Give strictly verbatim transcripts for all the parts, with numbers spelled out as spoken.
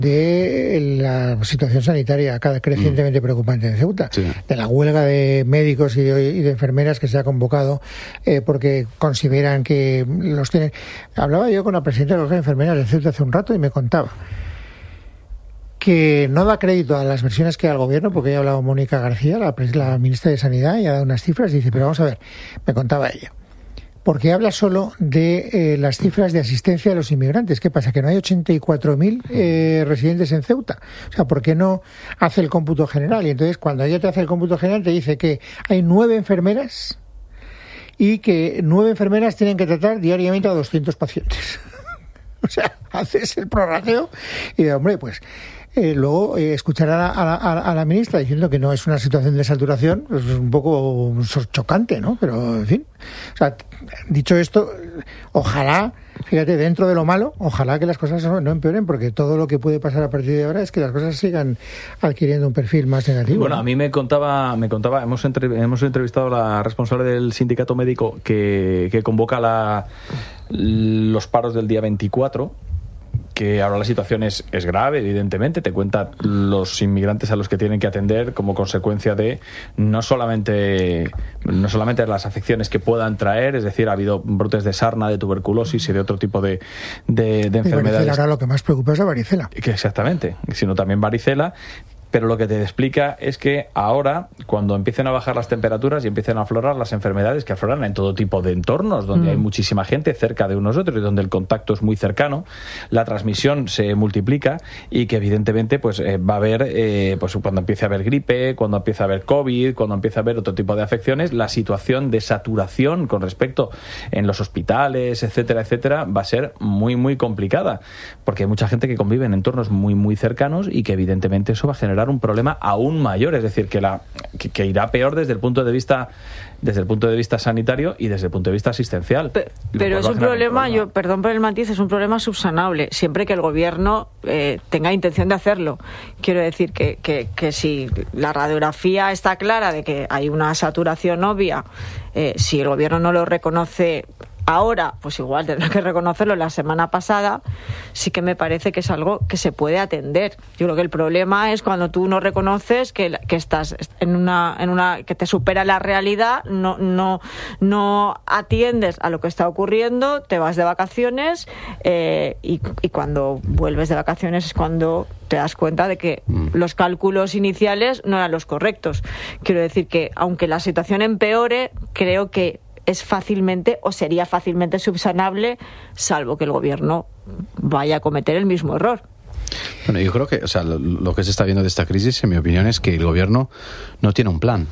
de la situación sanitaria cada crecientemente mm. preocupante en Ceuta, sí. de la huelga de médicos y de, y de enfermeras que se ha convocado eh, porque consideran que los tienen. Hablaba yo con la presidenta de las enfermeras de Ceuta hace un rato y me contaba que no da crédito a las versiones que da el gobierno, porque ya ha hablado Mónica García, la, la ministra de Sanidad, y ha dado unas cifras y dice, pero vamos a ver, me contaba ella, porque habla solo de eh, las cifras de asistencia a los inmigrantes. ¿Qué pasa? ¿Que no hay ochenta y cuatro mil eh, residentes en Ceuta? O sea, ¿por qué no hace el cómputo general? Y entonces, cuando ella te hace el cómputo general, te dice que hay nueve enfermeras y que nueve enfermeras tienen que tratar diariamente a doscientos pacientes. O sea, haces el prorrateo y de hombre, pues... Eh, luego eh, escuchar a la, a, la, a la ministra diciendo que no es una situación de saturación, pues es un poco chocante, ¿no? Pero, en fin, o sea, dicho esto, ojalá, fíjate, dentro de lo malo, ojalá que las cosas no, no empeoren, porque todo lo que puede pasar a partir de ahora es que las cosas sigan adquiriendo un perfil más negativo. Bueno, ¿no? A mí me contaba, me contaba, hemos, entre, hemos entrevistado a la responsable del sindicato médico que, que convoca la, los paros del día veinticuatro, que ahora la situación es, es grave, evidentemente. Te cuenta los inmigrantes a los que tienen que atender como consecuencia de no solamente no solamente las afecciones que puedan traer, es decir, ha habido brotes de sarna, de tuberculosis y de otro tipo de, de, de enfermedades. Varicela, ahora lo que más preocupa es la varicela. Que exactamente, sino también varicela. Pero lo que te explica es que ahora, cuando empiecen a bajar las temperaturas y empiecen a aflorar las enfermedades que afloran en todo tipo de entornos, donde mm. hay muchísima gente cerca de unos otros y donde el contacto es muy cercano, la transmisión se multiplica y que evidentemente pues eh, va a haber, eh, pues cuando empiece a haber gripe, cuando empiece a haber COVID, cuando empiece a haber otro tipo de afecciones, la situación de saturación con respecto en los hospitales, etcétera, etcétera, va a ser muy, muy complicada, porque hay mucha gente que convive en entornos muy, muy cercanos y que evidentemente eso va a generar un problema aún mayor, es decir, que la que, que irá peor desde el punto de vista desde el punto de vista sanitario y desde el punto de vista asistencial. Pero, pero es un problema, un problema, yo perdón por el matiz, es un problema subsanable, siempre que el gobierno eh, tenga intención de hacerlo. Quiero decir que, que, que si la radiografía está clara de que hay una saturación obvia, eh, si el gobierno no lo reconoce ahora, pues igual tendrá que reconocerlo la semana pasada, sí que me parece que es algo que se puede atender. Yo creo que el problema es cuando tú no reconoces que, que estás en una, en una, que te supera la realidad, no, no, no atiendes a lo que está ocurriendo, te vas de vacaciones eh, y, y cuando vuelves de vacaciones es cuando te das cuenta de que mm. los cálculos iniciales no eran los correctos. Quiero decir que aunque la situación empeore, creo que es fácilmente o sería fácilmente subsanable, salvo que el gobierno vaya a cometer el mismo error. Bueno, yo creo que, o sea, lo, lo que se está viendo de esta crisis, en mi opinión, es que el gobierno no tiene un plan.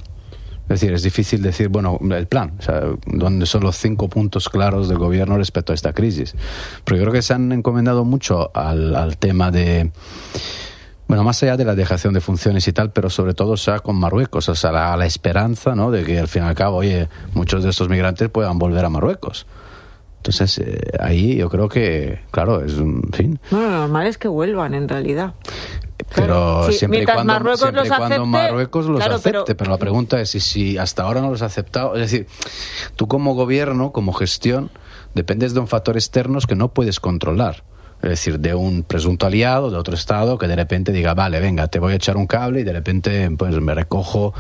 Es decir, es difícil decir, bueno, el plan, o sea, ¿dónde son los cinco puntos claros del gobierno respecto a esta crisis? Pero yo creo que se han encomendado mucho al, al tema de... Bueno, más allá de la dejación de funciones y tal, pero sobre todo, o sea, con Marruecos, o sea, la, la esperanza, ¿no?, de que al fin y al cabo, oye, muchos de estos migrantes puedan volver a Marruecos. Entonces, eh, ahí yo creo que, claro, es un fin. Bueno, lo normal es que vuelvan, en realidad. Pero claro, sí, siempre y cuando Marruecos siempre los cuando acepte, Marruecos los claro, acepte, pero... pero la pregunta es si, si hasta ahora no los ha aceptado. Es decir, tú como gobierno, como gestión, dependes de un factor externo que no puedes controlar. Es decir, de un presunto aliado de otro estado que de repente diga, vale, venga, te voy a echar un cable y de repente pues me recojo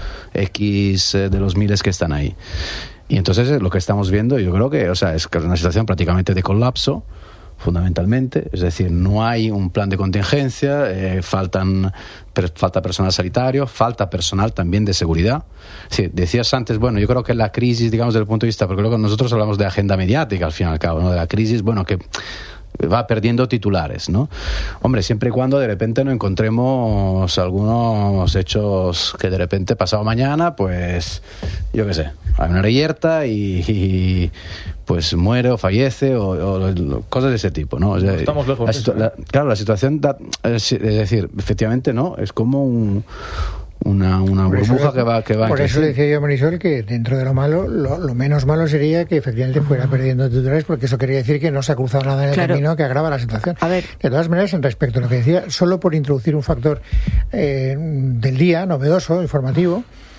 X de los miles que están ahí. Y entonces lo que estamos viendo, yo creo que, o sea, es una situación prácticamente de colapso, fundamentalmente, es decir, no hay un plan de contingencia, eh, faltan per, falta personal sanitario, falta personal también de seguridad. Sí, decías antes, bueno, yo creo que la crisis, digamos, desde el punto de vista, porque luego nosotros hablamos de agenda mediática al fin y al cabo, ¿no?, de la crisis, bueno, que va perdiendo titulares, ¿no? Hombre, siempre y cuando de repente no encontremos algunos hechos que de repente pasado mañana, pues, yo qué sé, hay una reyerta y, y pues muere o fallece o, o cosas de ese tipo, ¿no? O sea, estamos lejos la, de eso, ¿eh? la, claro, la situación da, es, es decir, efectivamente, ¿no? Es como un una, una burbuja eso, que va que va por eso le decía yo a Marisol que dentro de lo malo, lo, lo menos malo sería que efectivamente fuera perdiendo titulares, porque eso quería decir que no se ha cruzado nada en el claro. camino que agrava la situación. A ver. De todas maneras, en respecto a lo que decía, solo por introducir un factor eh, del día, novedoso, informativo,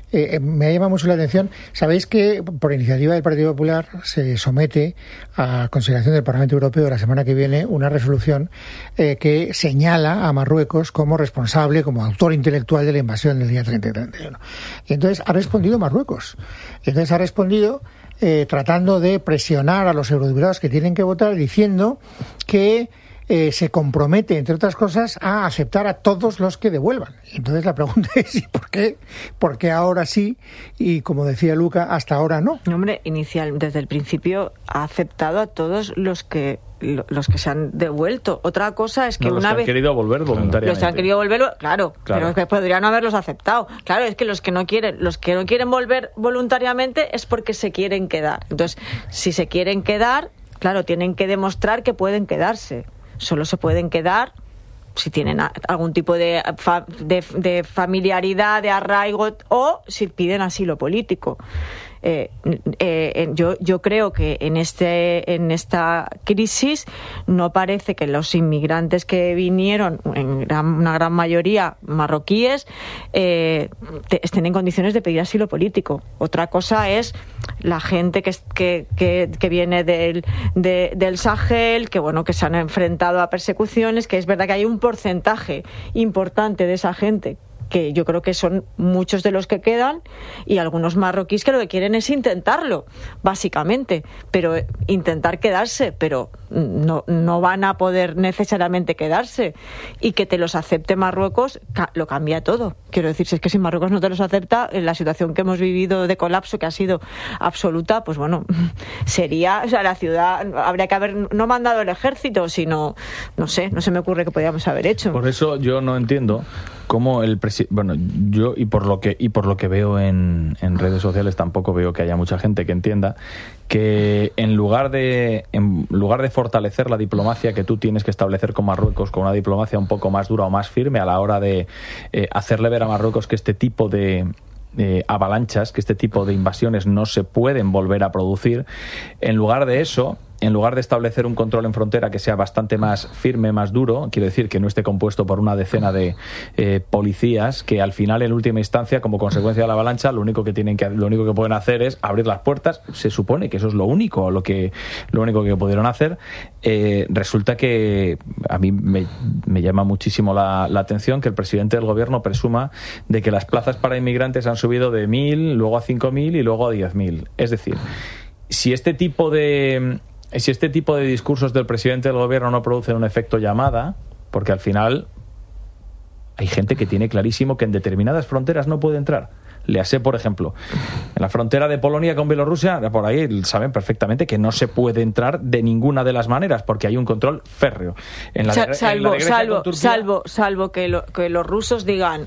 eh, me llama mucho la atención. Sabéis que por iniciativa del Partido Popular se somete a consideración del Parlamento Europeo la semana que viene una resolución eh, que señala a Marruecos como responsable, como autor intelectual de la invasión del día treinta y treinta y uno. Y entonces ha respondido Marruecos. Y entonces ha respondido eh, tratando de presionar a los eurodiputados que tienen que votar, diciendo que Eh, se compromete, entre otras cosas, a aceptar a todos los que devuelvan. Entonces la pregunta es ¿y por qué? ¿Por qué ahora sí? Y como decía Luca, hasta ahora no. Hombre, inicial, desde el principio ha aceptado a todos los que los que se han devuelto. Otra cosa es que no, una los que vez han querido volver voluntariamente. Los que han querido volver, claro, claro, pero es que podrían no haberlos aceptado. Claro, es que los que no quieren, los que no quieren volver voluntariamente es porque se quieren quedar. Entonces, si se quieren quedar, claro, tienen que demostrar que pueden quedarse. Solo se pueden quedar si tienen algún tipo de, fa, de, de familiaridad, de arraigo, o si piden asilo político. Eh, eh, yo, yo creo que en este en esta crisis no parece que los inmigrantes que vinieron, en gran, una gran mayoría marroquíes, eh, te, estén en condiciones de pedir asilo político. Otra cosa es la gente que, que, que, que viene del, de, del Sahel, que bueno, que se han enfrentado a persecuciones, que es verdad que hay un porcentaje importante de esa gente que yo creo que son muchos de los que quedan, y algunos marroquíes que lo que quieren es intentarlo, básicamente, pero intentar quedarse, pero no, no van a poder necesariamente quedarse, y que te los acepte Marruecos ca- lo cambia todo. Quiero decir, si es que si Marruecos no te los acepta, en la situación que hemos vivido de colapso, que ha sido absoluta, pues bueno, sería, o sea, la ciudad, habría que haber no mandado el ejército, sino, no sé, no se me ocurre que podíamos haber hecho. Por eso yo no entiendo cómo el presidente, bueno, yo y por lo que y por lo que veo en, en redes sociales tampoco veo que haya mucha gente que entienda que en lugar de en lugar de fortalecer la diplomacia que tú tienes que establecer con Marruecos, con una diplomacia un poco más dura o más firme a la hora de eh, hacerle ver a Marruecos que este tipo de Eh, avalanchas, que este tipo de invasiones no se pueden volver a producir, en lugar de eso, en lugar de establecer un control en frontera que sea bastante más firme, más duro, quiero decir que no esté compuesto por una decena de eh, policías que al final, en última instancia, como consecuencia de la avalancha, lo único que tienen que lo único que pueden hacer es abrir las puertas. Se supone que eso es lo único, lo que lo único que pudieron hacer. Eh, resulta que a mí me, me llama muchísimo la, la atención que el presidente del gobierno presuma de que las plazas para inmigrantes han subido de mil, luego a cinco mil y luego a diez mil. Es decir, si este tipo de si este tipo de discursos del presidente del gobierno no producen un efecto llamada, porque al final hay gente que tiene clarísimo que en determinadas fronteras no puede entrar. Le hace, por ejemplo, en la frontera de Polonia con Bielorrusia, por ahí saben perfectamente que no se puede entrar de ninguna de las maneras porque hay un control férreo. En la de, salvo, en la de Grecia salvo, con Turquía, salvo, salvo que, lo, que los rusos digan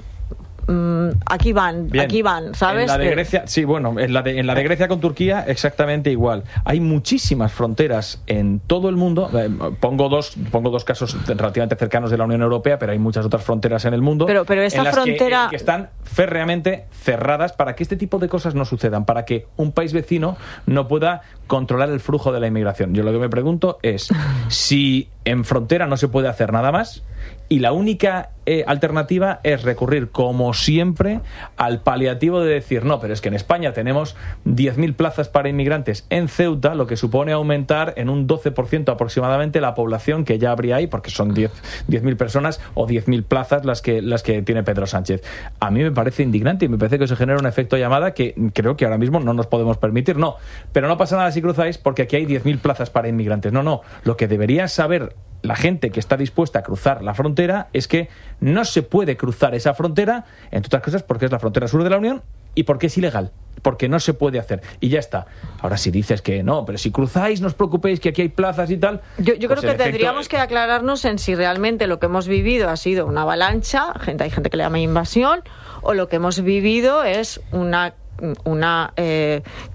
aquí van, bien, aquí van, ¿sabes? En la de Grecia, sí, bueno, en la de, en la de Grecia con Turquía exactamente igual. Hay muchísimas fronteras en todo el mundo. Eh, pongo dos, pongo dos casos relativamente cercanos de la Unión Europea, pero hay muchas otras fronteras en el mundo. Pero, pero esta en las frontera que, que están férreamente cerradas para que este tipo de cosas no sucedan, para que un país vecino no pueda controlar el flujo de la inmigración. Yo lo que me pregunto es si en frontera no se puede hacer nada más y la única eh, alternativa es recurrir, como siempre, al paliativo de decir, no, pero es que en España tenemos diez mil plazas para inmigrantes en Ceuta, lo que supone aumentar en un doce por ciento aproximadamente la población que ya habría ahí, porque son diez mil personas o diez mil plazas las que, las que tiene Pedro Sánchez. A mí me parece indignante y me parece que se genera un efecto llamada que creo que ahora mismo no nos podemos permitir. No, pero no pasa nada si cruzáis porque aquí hay diez mil plazas para inmigrantes. No, no, lo que debería saber la gente que está dispuesta a cruzar la frontera es que no se puede cruzar esa frontera, entre otras cosas porque es la frontera sur de la Unión y porque es ilegal, porque no se puede hacer y ya está. Ahora si dices que no, pero si cruzáis no os preocupéis que aquí hay plazas y tal. Yo, yo pues creo que efecto... tendríamos que aclararnos en si realmente lo que hemos vivido ha sido una avalancha, gente, hay gente que le llama invasión, o lo que hemos vivido es una una eh,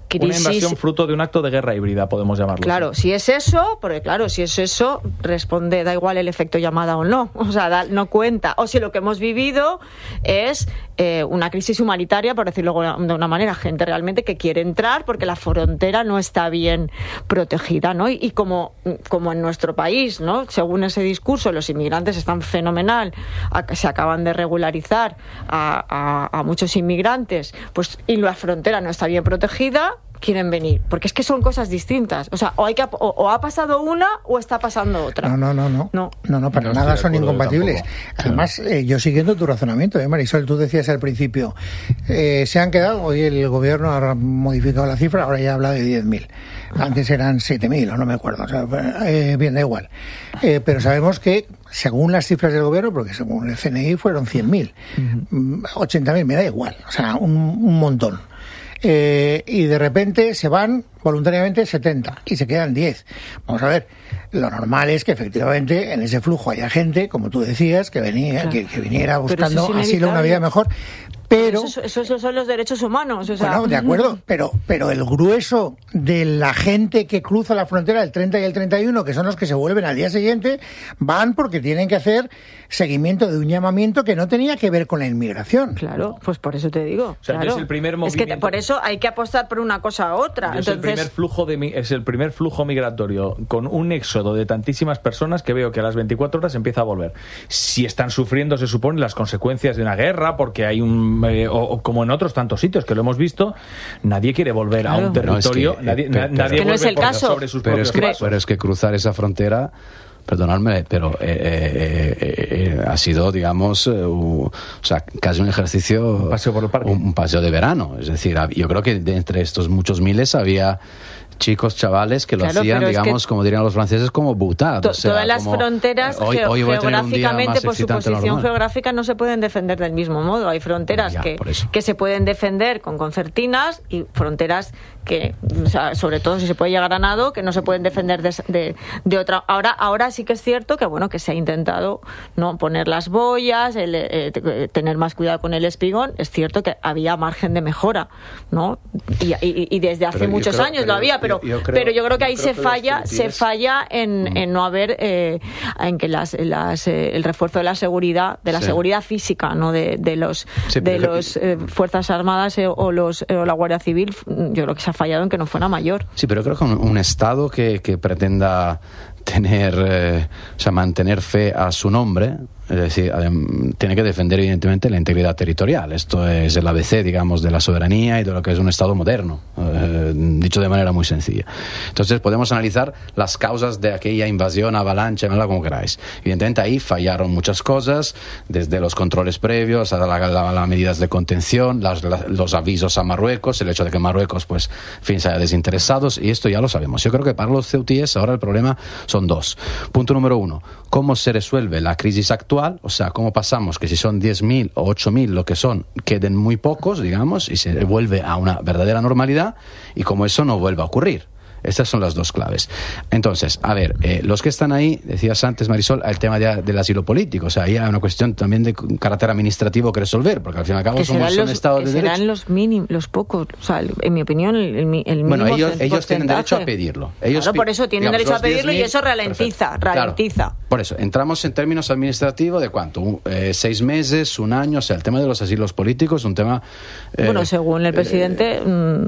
crisis... Una invasión fruto de un acto de guerra híbrida, podemos llamarlo. Claro, así. si es eso, porque claro, si es eso, responde, da igual el efecto llamada o no, o sea, da, no cuenta. O si lo que hemos vivido es eh, una crisis humanitaria, por decirlo de una manera, gente realmente que quiere entrar porque la frontera no está bien protegida, ¿no? Y, y como, como en nuestro país, ¿no? Según ese discurso, los inmigrantes están fenomenal, a, se acaban de regularizar a, a, a muchos inmigrantes, pues y la frontera no está bien protegida, quieren venir, porque es que son cosas distintas. O sea, o hay que o, o ha pasado una o está pasando otra. No, no, no, no. No, no, no para no nada son incompatibles. Tampoco. Además, eh, yo siguiendo tu razonamiento, eh, Marisol, tú decías al principio, eh, se han quedado, hoy el gobierno ha modificado la cifra, ahora ya habla de diez mil. Antes eran siete mil, o no me acuerdo. O sea, eh, bien, da igual. Eh, pero sabemos que, según las cifras del gobierno, porque según el C N I fueron cien mil, uh-huh. ochenta mil, me da igual. O sea, un, un montón. Eh, y de repente se van voluntariamente setenta y se quedan diez. Vamos a ver, lo normal es que efectivamente en ese flujo haya gente, como tú decías, que venía, claro. que, que viniera buscando asilo, una vida mejor. Pero eso, eso, eso son los derechos humanos. O sea, bueno, de acuerdo, pero pero el grueso de la gente que cruza la frontera el treinta y el treinta y uno, que son los que se vuelven al día siguiente, van porque tienen que hacer seguimiento de un llamamiento que no tenía que ver con la inmigración. Claro, pues por eso te digo. O sea, claro. es el primer movimiento. Es que por eso hay que apostar por una cosa a otra. Es, Entonces... el primer flujo de, es el primer flujo migratorio con un éxodo de tantísimas personas que veo que a las veinticuatro horas empieza a volver. Si están sufriendo, se supone, las consecuencias de una guerra, porque hay un... Eh, o, o como en otros tantos sitios que lo hemos visto, nadie quiere volver claro. a un territorio, no, es que, nadie, pero, nadie que vuelve no es el por, caso. sobre sus pero propios es que, pasos. Pero es que cruzar esa frontera, perdonadme, pero eh, eh, eh, ha sido, digamos, eh, uh, o sea, casi un ejercicio, un paseo por el parque, un, un paseo de verano. Es decir, yo creo que de entre estos muchos miles había chicos, chavales que lo claro, hacían, digamos, es que como dirían los franceses, como butad. To- o sea, todas las como, fronteras, eh, hoy, hoy voy a tener un día geográficamente, más por su excitante posición normal. geográfica, no se pueden defender del mismo modo. Hay fronteras Ya, que, por eso. que se pueden defender con concertinas y fronteras que, o sea, sobre todo si se puede llegar a nado, que no se pueden defender de, de, de otra. Ahora, ahora sí que es cierto que, bueno, que se ha intentado no poner las boyas, el, eh, tener más cuidado con el espigón. Es cierto que había margen de mejora, ¿no? Y, y, y desde hace pero muchos creo, años pero lo había, pero yo, yo creo, pero yo creo que ahí yo se creo falla, que se falla en, mm. en no haber, eh, en que las, las eh, el refuerzo de la seguridad, de la sí. seguridad física, no de, de los sí, de pero los eh, fuerzas armadas eh, o los eh, o la Guardia Civil. Yo creo que se ha fallado en que no fuera mayor. Sí, pero creo que un, un Estado que, que pretenda tener, eh, o sea, mantener fe a su nombre, es decir, tiene que defender evidentemente la integridad territorial. Esto es el A B C, digamos, de la soberanía y de lo que es un Estado moderno, eh, dicho de manera muy sencilla. Entonces podemos analizar las causas de aquella invasión, avalancha, como queráis. Evidentemente ahí fallaron muchas cosas, desde los controles previos a las la, la medidas de contención, las, la, los avisos a Marruecos, el hecho de que Marruecos, pues, en fin, se haya desinteresado, y esto ya lo sabemos. Yo creo que para los ceutíes ahora el problema son dos. Punto número uno, ¿cómo se resuelve la crisis actual? O sea, cómo pasamos que si son diez mil o ocho mil lo que son, queden muy pocos, digamos, y se vuelve a una verdadera normalidad, y cómo eso no vuelva a ocurrir. Estas son las dos claves. Entonces, a ver, eh, los que están ahí, decías antes, Marisol, el tema de, del asilo político. O sea, ahí hay una cuestión también de carácter administrativo que resolver, porque al fin y al cabo que somos los, un Estado de derecho. Serán los mínimos, los pocos. O sea, en mi opinión, el, el, el mínimo. Bueno, ellos, ellos tienen derecho a pedirlo. Ellos, claro, por eso tienen digamos, derecho a pedirlo diez mil, y eso ralentiza, perfecto. ralentiza. Claro, por eso, entramos en términos administrativos de cuánto, un, eh, seis meses, un año. O sea, el tema de los asilos políticos es un tema... Eh, bueno, según el presidente, eh,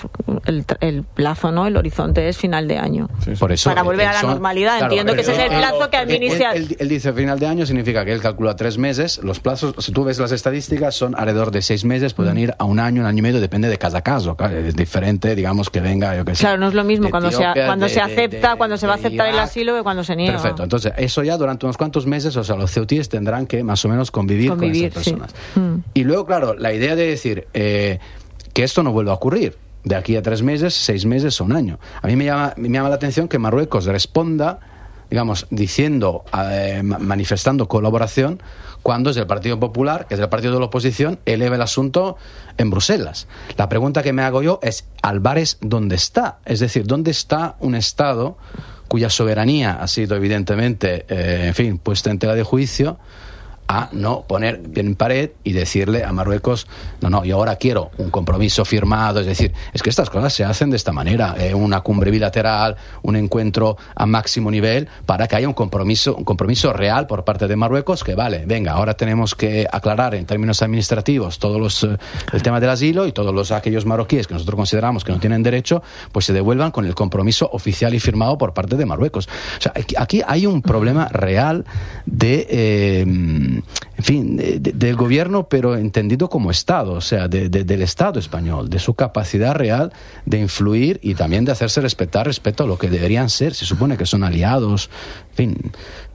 el, el plazo, ¿no? El horizonte es final de año. Sí, sí. Por eso, para volver a la son, normalidad. Claro, Entiendo que ese es el plazo que administra. Él, él, él dice final de año, significa que él calcula tres meses. Los plazos, si tú ves las estadísticas, son alrededor de seis meses, pueden ir a un año, un año y medio, depende de cada caso. Claro, es diferente, digamos, que venga, yo qué sé. Claro, no es lo mismo cuando, Etiopía, se, cuando de, se acepta, de, de, cuando se va a aceptar Irak. el asilo que cuando se niega. Perfecto, entonces eso ya durante unos cuantos meses, o sea, los ceutíes tendrán que más o menos convivir, convivir con esas personas. Sí. Mm. Y luego, claro, la idea de decir eh, que esto no vuelva a ocurrir de aquí a tres meses, seis meses o un año. A mí me llama, me llama la atención que Marruecos responda, digamos, diciendo, eh, manifestando colaboración, cuando es el Partido Popular, que es el partido de la oposición, eleva el asunto en Bruselas. La pregunta que me hago yo es, ¿Álvarez dónde está? Es decir, ¿dónde está un Estado cuya soberanía ha sido evidentemente, eh, en fin, puesta en tela de juicio, a no poner bien en pared y decirle a Marruecos, no, no, yo ahora quiero un compromiso firmado. Es decir, es que estas cosas se hacen de esta manera, eh, una cumbre bilateral, un encuentro a máximo nivel, para que haya un compromiso, un compromiso real por parte de Marruecos, que vale, venga, ahora tenemos que aclarar en términos administrativos todos los, eh, el tema del asilo, y todos los aquellos marroquíes que nosotros consideramos que no tienen derecho, pues se devuelvan con el compromiso oficial y firmado por parte de Marruecos. O sea, aquí, aquí hay un problema real de... Eh, en fin, de, de, del gobierno, pero entendido como Estado, o sea, de, de, del Estado español, de su capacidad real de influir y también de hacerse respetar respecto a lo que deberían ser. Se supone que son aliados, en fin,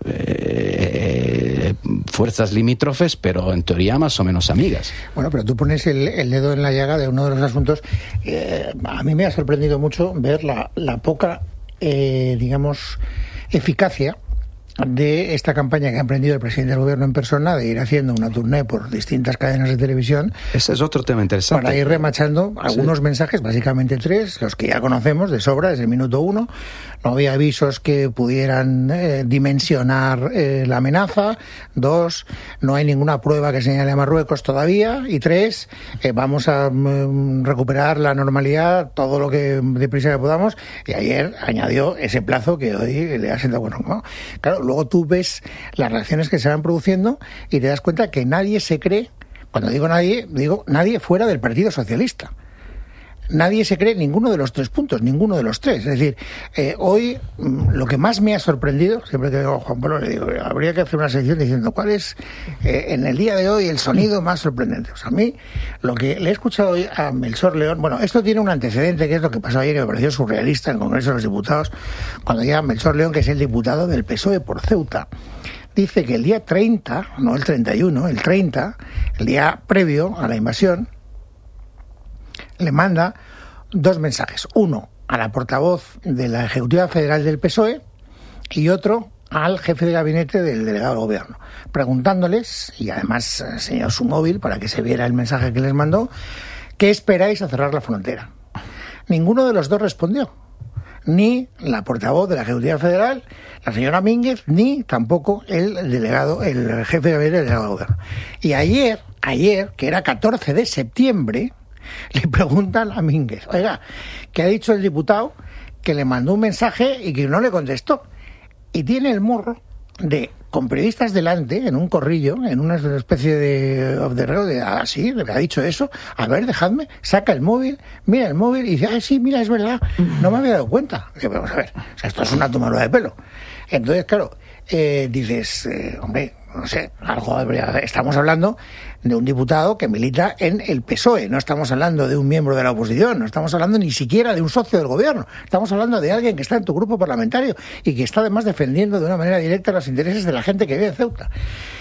eh, fuerzas limítrofes, pero en teoría más o menos amigas. Bueno, pero tú pones el, el dedo en la llaga de uno de los asuntos. Eh, a mí me ha sorprendido mucho ver la, la poca, eh, digamos, eficacia de esta campaña que ha emprendido el presidente del gobierno en persona, de ir haciendo una tournée por distintas cadenas de televisión. Ese es otro tema interesante. Para ir remachando algunos sí. mensajes, básicamente tres, los que ya conocemos de sobra desde el minuto uno. No había avisos que pudieran eh, dimensionar eh, la amenaza. Dos, no hay ninguna prueba que señale a Marruecos todavía. Y tres, eh, vamos a mm, recuperar la normalidad todo lo que deprisa que podamos. Y ayer añadió ese plazo que hoy le ha sentado bueno, ¿no? Claro, luego tú ves las reacciones que se van produciendo y te das cuenta que nadie se cree, cuando digo nadie, digo nadie fuera del Partido Socialista. Nadie se cree ninguno de los tres puntos, ninguno de los tres. Es decir, eh, hoy lo que más me ha sorprendido, siempre que digo a Juan Pablo le digo, habría que hacer una sección diciendo cuál es eh, en el día de hoy el sonido más sorprendente. O sea, a mí lo que le he escuchado hoy a Melchor León, bueno, esto tiene un antecedente que es lo que pasó ayer, que me pareció surrealista en el Congreso de los Diputados, cuando ya Melchor León, que es el diputado del P S O E por Ceuta, dice que el día treinta, no el treinta y uno, el treinta, el día previo a la invasión, le manda dos mensajes. Uno a la portavoz de la Ejecutiva Federal del P S O E y otro al jefe de gabinete del delegado del gobierno, preguntándoles, y además enseñó su móvil para que se viera el mensaje que les mandó, ¿qué esperáis a cerrar la frontera? Ninguno de los dos respondió. Ni la portavoz de la Ejecutiva Federal, la señora Mínguez, ni tampoco el delegado, el jefe de gabinete del delegado del gobierno. Y ayer, ayer, que era catorce de septiembre, le preguntan a Mínguez, oiga, ¿qué ha dicho el diputado? Que le mandó un mensaje y que no le contestó. Y tiene el morro de, con periodistas delante, en un corrillo, en una especie de off the road, de, ah, sí, le ha dicho eso, a ver, dejadme, saca el móvil, mira el móvil y dice, ah, sí, mira, es verdad, no me había dado cuenta. Y vamos a ver, o sea, esto es una tomadura de pelo. Entonces, claro, eh, dices, eh, hombre, no sé, algo habría, estamos hablando de un diputado que milita en el P S O E, no estamos hablando de un miembro de la oposición, no estamos hablando ni siquiera de un socio del gobierno, estamos hablando de alguien que está en tu grupo parlamentario y que está además defendiendo de una manera directa los intereses de la gente que vive en Ceuta.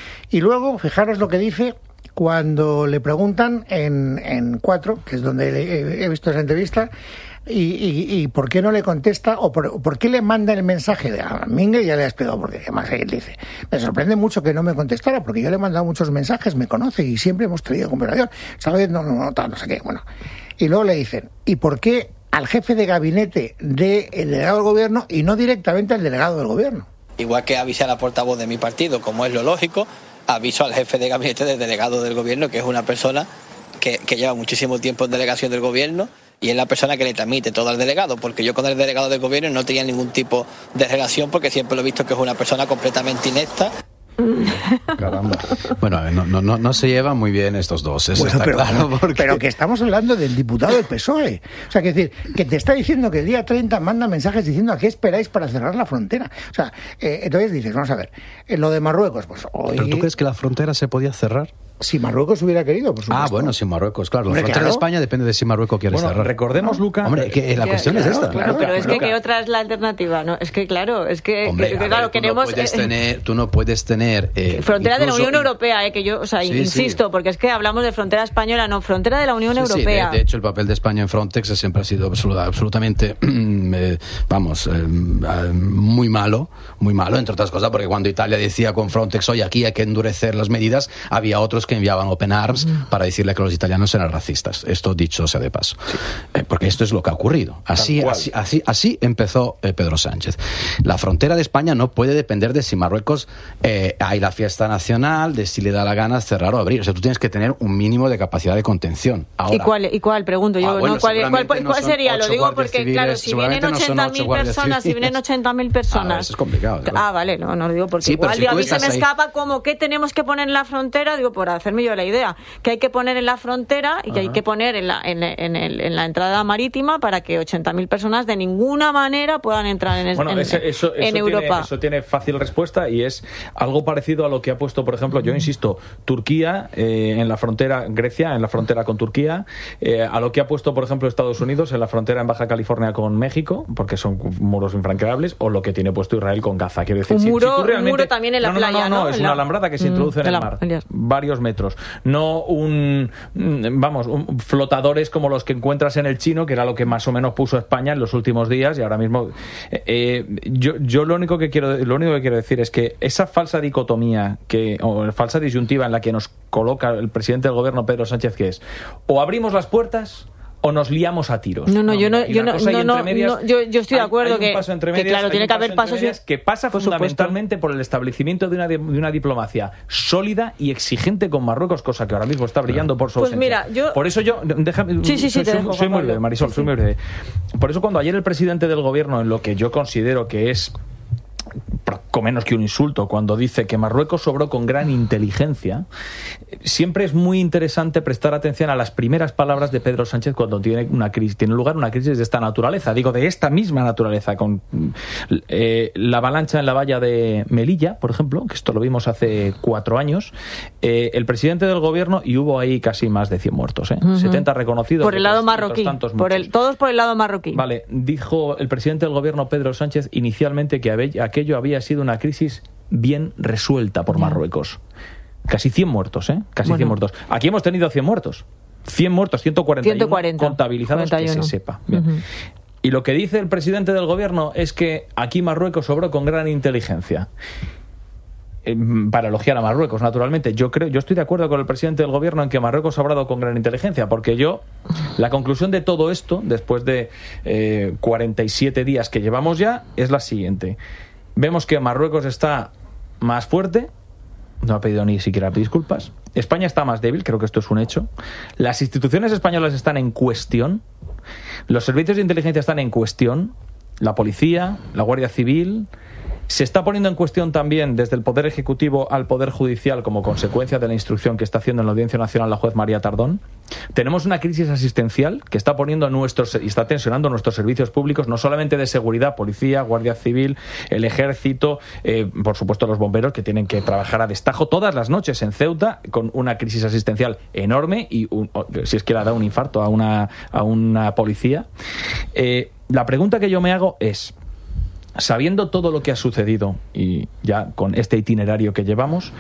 Y luego, fijaros lo que dice cuando le preguntan en, en Cuatro, que es donde he, he visto esa entrevista, Y, y, y por qué no le contesta o por, por qué le manda el mensaje de a Mínguez. Ya le ha explicado porque además él dice, me sorprende mucho que no me contestara porque yo le he mandado muchos mensajes, me conoce y siempre hemos tenido conversación, ¿sabes? No, no, no, tal, no sé qué, bueno. Y luego le dicen, ¿y por qué al jefe de gabinete del delegado del gobierno y no directamente al delegado del gobierno? Igual que avisé a la portavoz de mi partido, como es lo lógico, aviso al jefe de gabinete del delegado del gobierno, que es una persona que, que lleva muchísimo tiempo en delegación del gobierno y es la persona que le transmite todo al delegado, porque yo con el delegado del gobierno no tenía ningún tipo de relación, porque siempre lo he visto que es una persona completamente inepta. Caramba. Bueno, no, no, no se llevan muy bien estos dos, eso bueno, está pero, claro. Porque... Pero que estamos hablando del diputado del P S O E. O sea, que decir, que te está diciendo que el día treinta manda mensajes diciendo a qué esperáis para cerrar la frontera. O sea, eh, entonces dices, vamos a ver, en lo de Marruecos, pues hoy... ¿Pero tú crees que la frontera se podía cerrar? Si Marruecos hubiera querido, por supuesto. Ah, bueno, si Marruecos, claro. Hombre, La frontera claro. de España depende de si Marruecos quiere Bueno, cerrar. recordemos, ¿No? Luca... Hombre, que la que, cuestión claro, es esta. Claro, pero es que Luca. ¿qué otra es la alternativa? No, es que claro, es que, Hombre, que, a ver, claro, tú queremos... No puedes eh, tener, tú no puedes tener... Eh, frontera de la incluso- Unión Europea, eh, que yo, o sea, Sí, insisto, sí. porque es que hablamos de frontera española, no, frontera de la Unión Sí, sí, Europea. de, de hecho, el papel de España en Frontex siempre ha sido absoluta, absolutamente, eh, vamos, eh, muy malo, muy malo, entre otras cosas, porque cuando Italia decía con Frontex, oye, aquí hay que endurecer las medidas, había otros que enviaban Open Arms mm. para decirle que los italianos eran racistas. Esto dicho sea de paso. Sí. Eh, porque esto es lo que ha ocurrido. Así, así, así, así empezó eh, Pedro Sánchez. La frontera de España no puede depender de si Marruecos eh, hay la fiesta nacional, de si le da la gana cerrar o abrir. O sea, tú tienes que tener un mínimo de capacidad de contención. Ahora, ¿Y cuál, y cuál? Pregunto yo. Ah, bueno, ¿no? ¿Cuál, cuál, cuál, no cuál sería? Lo digo porque, civiles, claro, si vienen ochenta mil personas, si vienen ochenta mil personas... Ah, eso es complicado. Claro. Ah, vale, no, no lo digo porque sí, igual si digo, a mí se me ahí... escapa como que tenemos que poner en la frontera, digo, por hacerme yo la idea, que hay que poner en la frontera y que Ajá. hay que poner en la, en, en, el, en la entrada marítima para que ochenta mil personas de ninguna manera puedan entrar en, bueno, en, ese, eso, en eso Europa. Tiene, eso tiene fácil respuesta y es algo parecido a lo que ha puesto, por ejemplo, yo insisto, Turquía eh, en la frontera, Grecia en la frontera con Turquía, eh, a lo que ha puesto, por ejemplo, Estados Unidos en la frontera en Baja California con México, porque son muros infranqueables, o lo que tiene puesto Israel con Gaza. Quiero decir, un, si, muro, si tú realmente... un muro también en la no, no, playa, no, no, ¿no? es en una la... alambrada que se introduce mm, en el mar, la... varios metros. No un, vamos, un, flotadores como los que encuentras en el Chino, que era lo que más o menos puso España en los últimos días y ahora mismo... Eh, yo, yo lo único que quiero lo único que quiero decir es que esa falsa dicotomía que o falsa disyuntiva en la que nos coloca el presidente del gobierno Pedro Sánchez, que es o abrimos las puertas o nos liamos a tiros. No, no, yo no, yo no, no, no, no yo, yo estoy de acuerdo hay, hay que, medias, que claro tiene que haber pasos medias, que pasa por fundamentalmente supuesto. por el establecimiento de una de una diplomacia sólida y exigente con Marruecos, cosa que ahora mismo está brillando por su pues ausencia. Mira, yo... Por eso yo déjame, sí, sí, sí, soy, te soy, dejo, soy muy breve, Marisol, sí, soy sí. muy breve. Por eso cuando ayer el presidente del gobierno, en lo que yo considero que es poco menos que un insulto, cuando dice que Marruecos obró con gran inteligencia, siempre es muy interesante prestar atención a las primeras palabras de Pedro Sánchez cuando tiene una crisis, tiene lugar una crisis de esta naturaleza, digo de esta misma naturaleza, con eh, la avalancha en la valla de Melilla, por ejemplo, que esto lo vimos hace cuatro años, eh, el presidente del gobierno, y hubo ahí casi más de cien muertos, ¿eh? Uh-huh. setenta reconocidos. Por el lado marroquí, por el, todos por el lado marroquí. Vale, dijo el presidente del gobierno Pedro Sánchez inicialmente que aquello había sido una crisis bien resuelta por Marruecos. Casi cien muertos, ¿eh? Casi bueno. cien muertos. Aquí hemos tenido cien muertos. cien muertos, ciento cuarenta y uno contabilizados, cuarenta y uno que se sepa. Bien. Uh-huh. Y lo que dice el presidente del gobierno es que aquí Marruecos obró con gran inteligencia. Eh, para elogiar a Marruecos, naturalmente. Yo creo, yo estoy de acuerdo con el presidente del gobierno en que Marruecos ha obrado con gran inteligencia, porque yo, la conclusión de todo esto, después de eh, cuarenta y siete días que llevamos ya, es la siguiente. Vemos que Marruecos está más fuerte, no ha pedido ni siquiera disculpas. España está más débil, creo que esto es un hecho. Las instituciones españolas están en cuestión. Los servicios de inteligencia están en cuestión. La policía, la Guardia Civil. Se está poniendo en cuestión también desde el Poder Ejecutivo al Poder Judicial como consecuencia de la instrucción que está haciendo en la Audiencia Nacional la juez María Tardón. Tenemos una crisis asistencial que está poniendo nuestros y está tensionando nuestros servicios públicos, no solamente de seguridad, policía, Guardia Civil, el Ejército, eh, por supuesto los bomberos, que tienen que trabajar a destajo todas las noches en Ceuta con una crisis asistencial enorme y un, si es que le da un infarto a una, a una policía. Eh, la pregunta que yo me hago es, sabiendo todo lo que ha sucedido y ya con este itinerario que llevamos,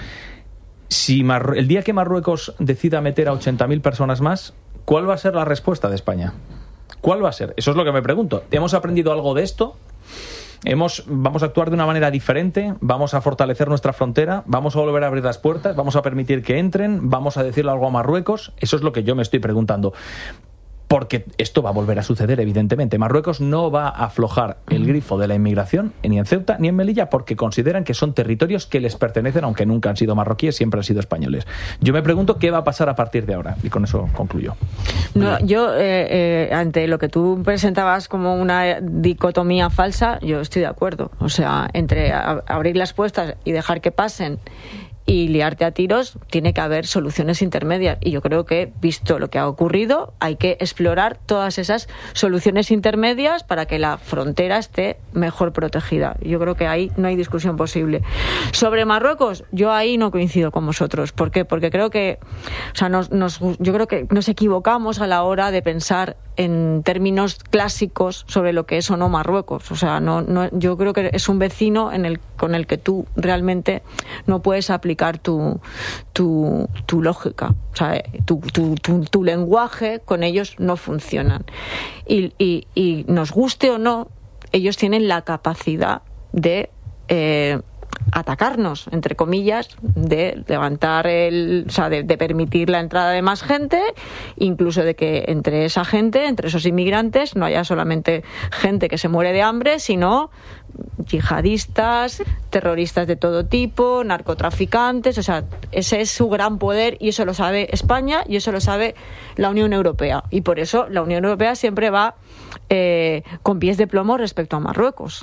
si Marru- el día que Marruecos decida meter a ochenta mil personas más, ¿cuál va a ser la respuesta de España? ¿Cuál va a ser? Eso es lo que me pregunto. ¿Hemos aprendido algo de esto? Hemos, ¿Vamos a actuar de una manera diferente? ¿Vamos a fortalecer nuestra frontera? ¿Vamos a volver a abrir las puertas? ¿Vamos a permitir que entren? ¿Vamos a decirle algo a Marruecos? Eso es lo que yo me estoy preguntando. Porque esto va a volver a suceder, evidentemente. Marruecos no va a aflojar el grifo de la inmigración ni en Ceuta ni en Melilla porque consideran que son territorios que les pertenecen, aunque nunca han sido marroquíes, siempre han sido españoles. Yo me pregunto qué va a pasar a partir de ahora. Y con eso concluyo. No, yo, eh, eh, ante lo que tú presentabas como una dicotomía falsa, yo estoy de acuerdo. O sea, entre a- abrir las puertas y dejar que pasen y liarte a tiros, tiene que haber soluciones intermedias. Y yo creo que, visto lo que ha ocurrido, hay que explorar todas esas soluciones intermedias para que la frontera esté mejor protegida. Yo creo que ahí no hay discusión posible. Sobre Marruecos, yo ahí no coincido con vosotros. ¿Por qué? Porque creo que, o sea, nos, nos, yo creo que nos equivocamos a la hora de pensar en términos clásicos sobre lo que es o no Marruecos. O sea, no, no, yo creo que es un vecino en el, con el que tú realmente no puedes aplicar tu, tu, tu lógica. O sea, tu, tu, tu, tu lenguaje con ellos no funcionan. Y, y, y nos guste o no, ellos tienen la capacidad de eh, atacarnos, entre comillas, de levantar el, o sea, de, de permitir la entrada de más gente, incluso de que entre esa gente, entre esos inmigrantes, no haya solamente gente que se muere de hambre, sino yihadistas, terroristas de todo tipo, narcotraficantes. O sea, ese es su gran poder, y eso lo sabe España y eso lo sabe la Unión Europea, y por eso la Unión Europea siempre va eh, con pies de plomo respecto a Marruecos.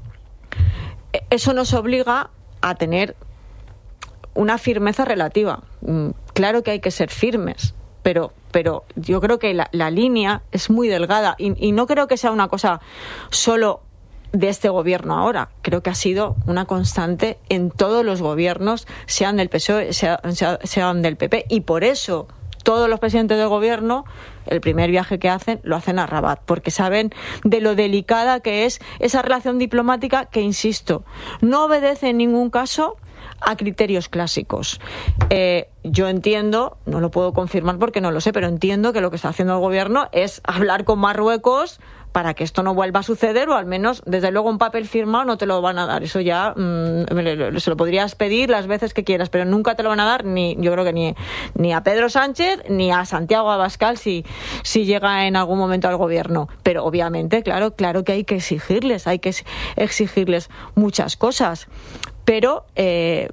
Eso nos obliga a tener una firmeza relativa. Claro que hay que ser firmes, pero, pero yo creo que la, la línea es muy delgada, y, y no creo que sea una cosa solo de este gobierno ahora. Creo que ha sido una constante en todos los gobiernos, sean del P S O E, sean, sean del P P, y por eso todos los presidentes del gobierno, el primer viaje que hacen, lo hacen a Rabat, porque saben de lo delicada que es esa relación diplomática que, insisto, no obedece en ningún caso a criterios clásicos. Eh, yo entiendo, no lo puedo confirmar porque no lo sé, pero entiendo que lo que está haciendo el gobierno es hablar con Marruecos para que esto no vuelva a suceder, o al menos, desde luego, un papel firmado no te lo van a dar. Eso ya mmm, se lo podrías pedir las veces que quieras, pero nunca te lo van a dar, ni yo creo que ni, ni a Pedro Sánchez ni a Santiago Abascal si, si llega en algún momento al gobierno. Pero obviamente, claro, claro que hay que exigirles, hay que exigirles muchas cosas. Pero eh,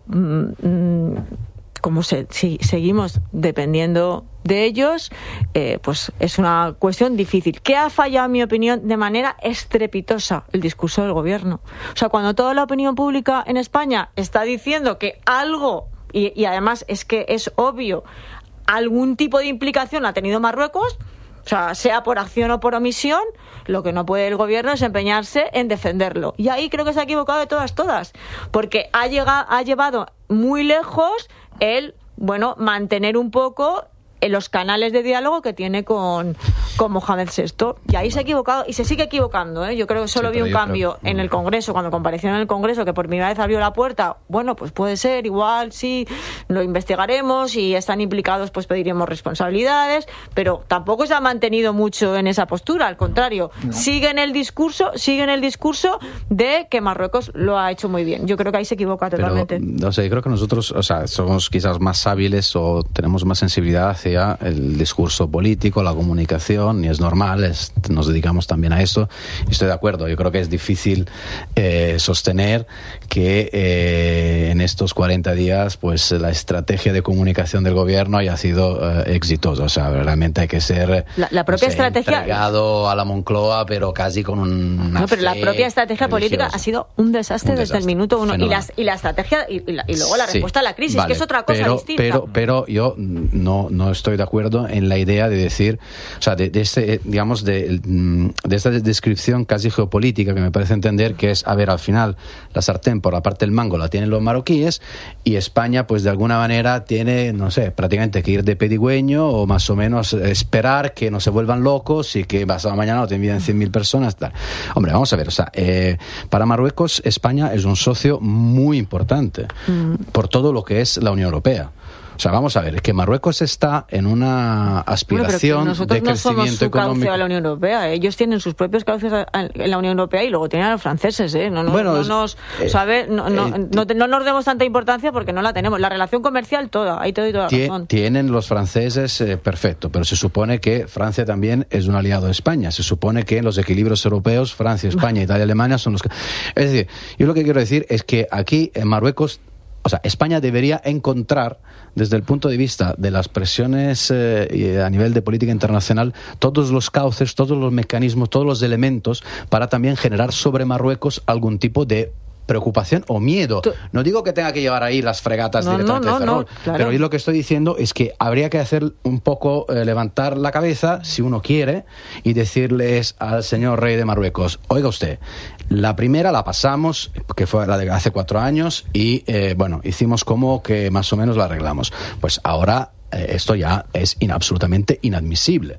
mmm, como se, si seguimos dependiendo de ellos, eh, pues es una cuestión difícil. ¿Qué ha fallado, en mi opinión, de manera estrepitosa? El discurso del gobierno. O sea, cuando toda la opinión pública en España está diciendo que algo, y, y además es que es obvio, algún tipo de implicación ha tenido Marruecos, o sea, sea por acción o por omisión, lo que no puede el gobierno es empeñarse en defenderlo. Y ahí creo que se ha equivocado de todas, todas. Porque ha, llegado, ha llevado muy lejos el, bueno, mantener un poco en los canales de diálogo que tiene con, con Mohamed sexto. Y ahí se ha equivocado, y se sigue equivocando, ¿eh? Yo creo que solo sí, vi un cambio creo... en el Congreso, cuando compareció en el Congreso, que por primera vez abrió la puerta. Bueno, pues puede ser, igual, sí, lo investigaremos, y están implicados, pues pediremos responsabilidades, pero tampoco se ha mantenido mucho en esa postura, al contrario, no. sigue en el discurso, sigue en el discurso de que Marruecos lo ha hecho muy bien. Yo creo que ahí se equivoca totalmente. Pero, o sea, yo creo que nosotros, o sea, somos quizás más hábiles o tenemos más sensibilidad hacia el discurso político, la comunicación, y es normal, es, nos dedicamos también a eso, y estoy de acuerdo. Yo creo que es difícil eh, sostener que eh, en estos cuarenta días pues la estrategia de comunicación del gobierno haya sido eh, exitosa. O sea, realmente hay que ser la, la propia no sé, estrategia entregado a la Moncloa, pero casi con un no, pero la propia estrategia religiosa. política ha sido un desastre, un desastre desde el minuto uno, y, las, y la estrategia y, y, la, y luego la respuesta sí, a la crisis, vale, que es otra cosa pero, distinta. Pero, pero yo no, no estoy de acuerdo en la idea de decir, o sea, de, de este, digamos, de, de esta descripción casi geopolítica que me parece entender que es, a ver, al final la sartén por la parte del mango la tienen los marroquíes, y España, pues de alguna manera tiene, no sé, prácticamente que ir de pedigüeño, o más o menos esperar que no se vuelvan locos y que pasado mañana no te envíen cien mil personas, tal. Hombre, vamos a ver, o sea, eh, para Marruecos, España es un socio muy importante mm. por todo lo que es la Unión Europea. O sea, vamos a ver, es que Marruecos está en una aspiración bueno, de crecimiento no somos su económico. Cauce a la Unión Europea. Ellos tienen sus propios cauces en la Unión Europea, y luego tienen a los franceses, ¿eh? No, no, bueno, no nos, eh, ¿sabe? No, no, eh, no, no nos demos tanta importancia porque no la tenemos. La relación comercial toda, ahí te doy toda la razón. Tienen los franceses, eh, perfecto, pero se supone que Francia también es un aliado de España. Se supone que en los equilibrios europeos, Francia, España, Italia, Alemania son los que... Es decir, yo lo que quiero decir es que aquí en Marruecos, o sea, España debería encontrar, desde el punto de vista de las presiones eh, a nivel de política internacional, todos los cauces, todos los mecanismos, todos los elementos para también generar sobre Marruecos algún tipo de preocupación o miedo. No digo que tenga que llevar ahí las fregatas no, directamente no, no, de Ferrol, no, claro. Pero yo lo que estoy diciendo es que habría que hacer un poco, eh, levantar la cabeza, si uno quiere, y decirles al señor rey de Marruecos, oiga usted, la primera la pasamos, que fue la de hace cuatro años, y eh, bueno, hicimos como que más o menos la arreglamos. Pues ahora eh, esto ya es in, absolutamente inadmisible.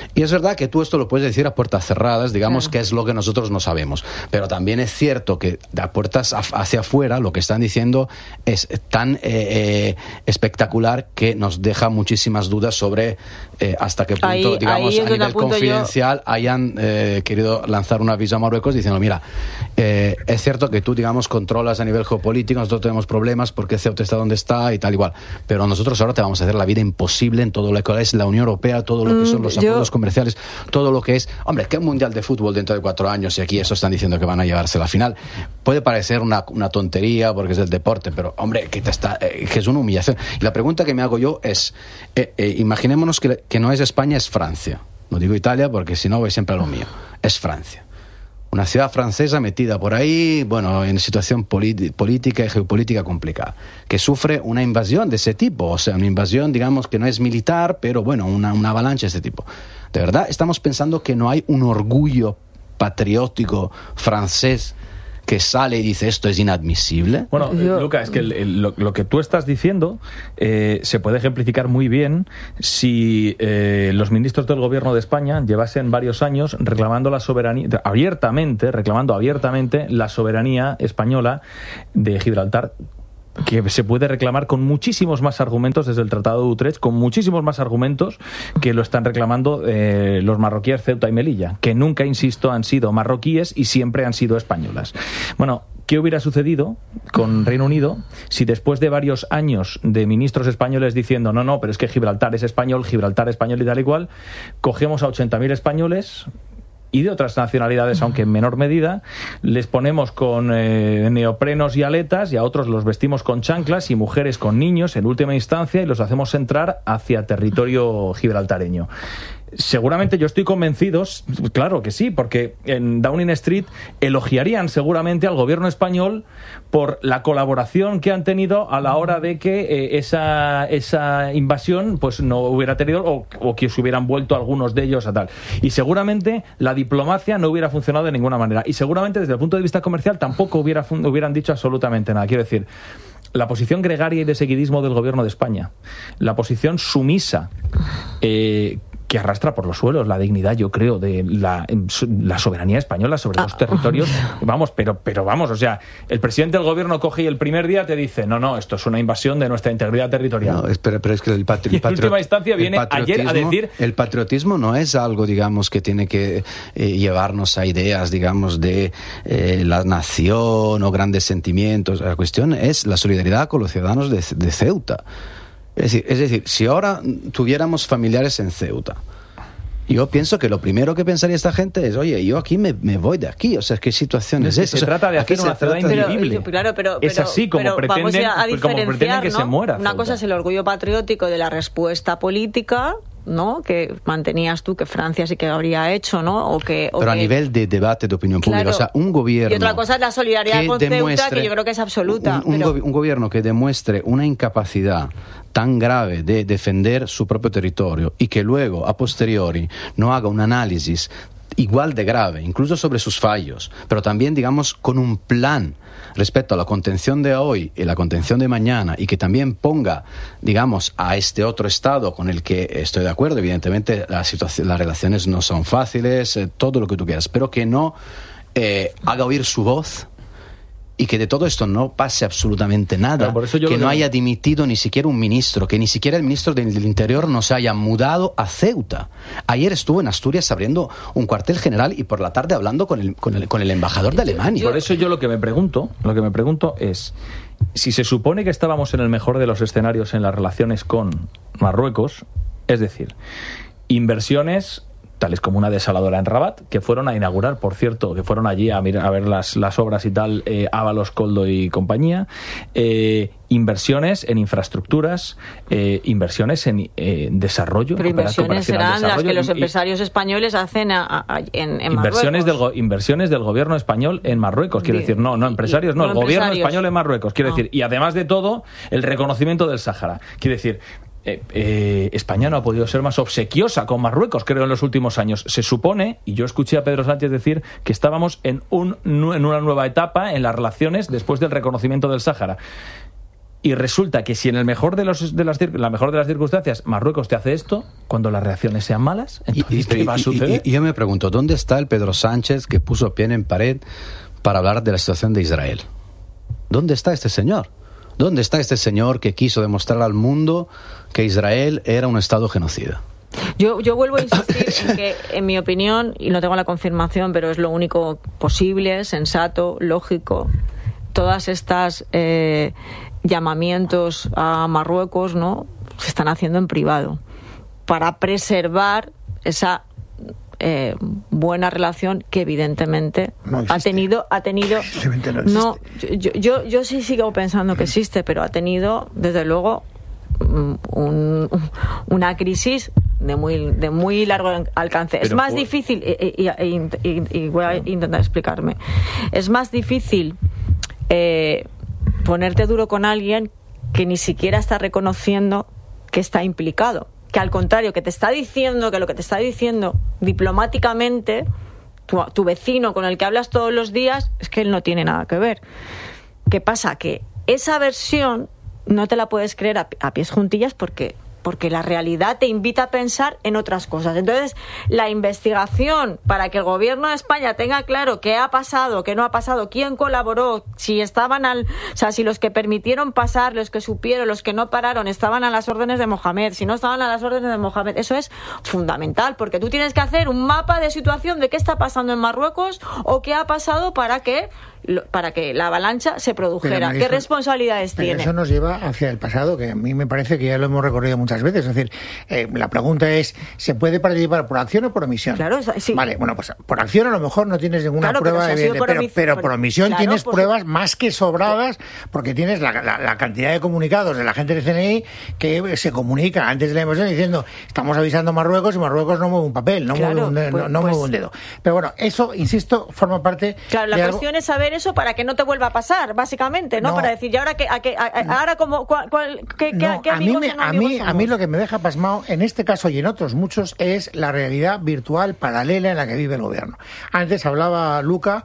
Y es verdad que tú esto lo puedes decir a puertas cerradas, digamos, claro, que es lo que nosotros no sabemos. Pero también es cierto que de puertas hacia afuera lo que están diciendo es tan eh, eh, espectacular que nos deja muchísimas dudas sobre eh, hasta qué punto, ahí, digamos, ahí a nivel confidencial yo... hayan eh, querido lanzar un aviso a Marruecos diciendo, mira, eh, es cierto que tú, digamos, controlas a nivel geopolítico, nosotros tenemos problemas porque Ceuta está donde está y tal igual, pero nosotros ahora te vamos a hacer la vida imposible en todo lo que es la Unión Europea, todo lo que son los acuerdos yo... comerciales, todo lo que es, hombre, ¿qué mundial de fútbol dentro de cuatro años y aquí eso están diciendo que van a llevarse la final? Puede parecer una, una tontería porque es el deporte, pero hombre, que, te está, eh, que es una humillación. Y la pregunta que me hago yo es, eh, eh, imaginémonos que, que no es España, es Francia. No digo Italia porque si no voy siempre a lo mío. Es Francia. Una ciudad francesa metida por ahí, bueno, en situación política y geopolítica complicada, que sufre una invasión de ese tipo, o sea, una invasión, digamos, que no es militar, pero bueno, una, una avalancha de ese tipo. ¿De verdad estamos pensando que no hay un orgullo patriótico francés que sale y dice esto es inadmisible? Bueno, Yo... Luca, es que el, el, lo, lo que tú estás diciendo eh, se puede ejemplificar muy bien si eh, los ministros del gobierno de España llevasen varios años reclamando la soberanía, abiertamente, reclamando abiertamente la soberanía española de Gibraltar, que se puede reclamar con muchísimos más argumentos desde el Tratado de Utrecht, con muchísimos más argumentos que lo están reclamando eh, los marroquíes Ceuta y Melilla, que nunca, insisto, han sido marroquíes y siempre han sido españolas. Bueno, ¿qué hubiera sucedido con Reino Unido si después de varios años de ministros españoles diciendo no, no, pero es que Gibraltar es español, Gibraltar es español y tal y cual, cogemos a ochenta mil españoles y de otras nacionalidades, aunque en menor medida, les ponemos con eh, neoprenos y aletas y a otros los vestimos con chanclas y mujeres con niños en última instancia y los hacemos entrar hacia territorio gibraltareño? Seguramente yo estoy convencido, claro que sí, porque en Downing Street elogiarían seguramente al gobierno español por la colaboración que han tenido a la hora de que eh, esa esa invasión pues no hubiera tenido o, o que se hubieran vuelto algunos de ellos a tal. Y seguramente la diplomacia no hubiera funcionado de ninguna manera. Y seguramente desde el punto de vista comercial tampoco hubiera hubieran dicho absolutamente nada. Quiero decir, la posición gregaria y de seguidismo del gobierno de España, la posición sumisa eh, que arrastra por los suelos la dignidad, yo creo, de la, la soberanía española sobre los territorios. Vamos, pero, pero vamos, o sea, el presidente del gobierno coge y el primer día te dice, no, no, esto es una invasión de nuestra integridad territorial. No, espera, pero es que el patri- y en última instancia viene ayer a decir... El patriotismo no es algo, digamos, que tiene que eh, llevarnos a ideas, digamos, de eh, la nación o grandes sentimientos. La cuestión es la solidaridad con los ciudadanos de, de Ceuta. Es decir, es decir, si ahora tuviéramos familiares en Ceuta, yo pienso que lo primero que pensaría esta gente es, oye, yo aquí me, me voy de aquí, o sea, ¿qué situación es, es esa? Se o sea, trata de hacer una ciudad invivible. Claro, pero, es así como, pero pretenden, a, a como pretenden que ¿no? se muera. Una Ceuta. Cosa es el orgullo patriótico de la respuesta política, ¿no? Que mantenías tú que Francia sí que habría hecho, ¿no? O que, o pero que... a nivel de debate de opinión pública, claro. O sea, un gobierno... Y otra cosa es la solidaridad con Ceuta, que yo creo que es absoluta. Un, un, pero... go- un gobierno que demuestre una incapacidad tan grave de defender su propio territorio y que luego, a posteriori, no haga un análisis igual de grave, incluso sobre sus fallos, pero también, digamos, con un plan respecto a la contención de hoy y la contención de mañana, y que también ponga, digamos, a este otro Estado con el que estoy de acuerdo, evidentemente la situación, las relaciones no son fáciles, eh, todo lo que tú quieras, pero que no eh, haga oír su voz y que de todo esto no pase absolutamente nada, por eso yo que lo no que... haya dimitido ni siquiera un ministro, que ni siquiera el ministro del, del Interior no se haya mudado a Ceuta. Ayer estuvo en Asturias abriendo un cuartel general y por la tarde hablando con el, con el, con el embajador de Alemania. Por eso yo lo que me pregunto, lo que me pregunto es, si se supone que estábamos en el mejor de los escenarios en las relaciones con Marruecos, es decir, inversiones tales como una desaladora en Rabat, que fueron a inaugurar, por cierto, que fueron allí a, mirar, a ver las, las obras y tal, eh, Ábalos, Coldo y compañía, eh, inversiones en infraestructuras, eh, inversiones en eh, desarrollo. Pero inversiones serán las que los empresarios y, españoles hacen a, a, en, en inversiones Marruecos. Del, inversiones del gobierno español en Marruecos, quiero decir, no, no empresarios, no, no el empresarios. Gobierno español en Marruecos, quiero no. decir, y además de todo, el reconocimiento del Sáhara, quiero decir... Eh, eh, España no ha podido ser más obsequiosa con Marruecos, creo, en los últimos años. Se supone, y yo escuché a Pedro Sánchez decir que estábamos en, un, en una nueva etapa en las relaciones después del reconocimiento del Sáhara. Y resulta que si en el mejor de los de las la mejor de las circunstancias Marruecos te hace esto, cuando las reacciones sean malas, entonces, ¿qué va a suceder? Y, y, y yo me pregunto, ¿dónde está el Pedro Sánchez que puso pie en pared para hablar de la situación de Israel? ¿Dónde está este señor? ¿Dónde está este señor que quiso demostrar al mundo que Israel era un estado genocida? Yo, yo vuelvo a insistir en que, en mi opinión, y no tengo la confirmación, pero es lo único posible, sensato, lógico, todas estas eh, llamamientos a Marruecos, ¿no?, se están haciendo en privado para preservar esa eh, buena relación que evidentemente no ha tenido ha tenido no, no yo, yo yo sí sigo pensando que existe, pero ha tenido desde luego un, una crisis de muy de muy largo alcance. Pero es más por... difícil y, y, y, y, y voy a intentar explicarme. Es más difícil eh, ponerte duro con alguien que ni siquiera está reconociendo que está implicado, que al contrario, que te está diciendo que lo que te está diciendo diplomáticamente tu, tu vecino con el que hablas todos los días es que él no tiene nada que ver. ¿Qué pasa? Que esa versión no te la puedes creer a, a pies juntillas porque porque la realidad te invita a pensar en otras cosas. Entonces, la investigación para que el gobierno de España tenga claro qué ha pasado, qué no ha pasado, quién colaboró, si estaban al, o sea, si los que permitieron pasar, los que supieron, los que no pararon, estaban a las órdenes de Mohamed, si no estaban a las órdenes de Mohamed, eso es fundamental, porque tú tienes que hacer un mapa de situación de qué está pasando en Marruecos o qué ha pasado para que para que la avalancha se produjera. Marisol, ¿qué responsabilidades pero tiene? Eso nos lleva hacia el pasado, que a mí me parece que ya lo hemos recorrido muchas veces. Es decir, eh, la pregunta es, ¿se puede participar por acción o por omisión? Claro, sí. Vale, bueno, pues por acción a lo mejor no tienes ninguna claro, prueba, pero, si evidente, por pero, pero por omisión claro, tienes por pruebas su... más que sobradas, porque tienes la, la, la cantidad de comunicados de la gente del C N I que se comunica antes de la invasión diciendo, estamos avisando a Marruecos y Marruecos no mueve un papel, no, claro, mueve, un, pues, no, no pues... mueve un dedo. Pero bueno, eso, insisto, forma parte Claro, la de cuestión algo... es saber eso para que no te vuelva a pasar, básicamente, ¿no? no para decir, ¿y ahora qué, a qué, a, a, ahora como, cuál, cuál, qué, no, qué a amigos mí, me, no a, mí, somos? a mí lo que me deja pasmado, en este caso y en otros muchos, es la realidad virtual paralela en la que vive el gobierno. Antes hablaba Luca